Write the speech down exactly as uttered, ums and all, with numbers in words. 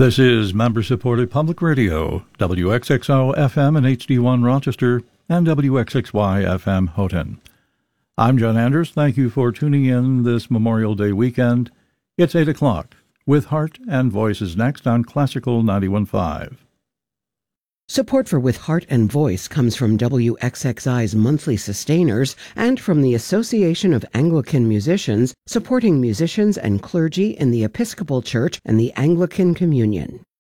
This is member-supported public radio, W X X O F M and H D one Rochester, and W X X Y F M Houghton. I'm John Anders. Thank you for tuning in this Memorial Day weekend. It's eight o'clock, with Heart and Voices next on Classical ninety-one point five. Support for With Heart and Voice comes from W X X I's monthly sustainers and from the Association of Anglican Musicians, supporting musicians and clergy in the Episcopal Church and the Anglican Communion.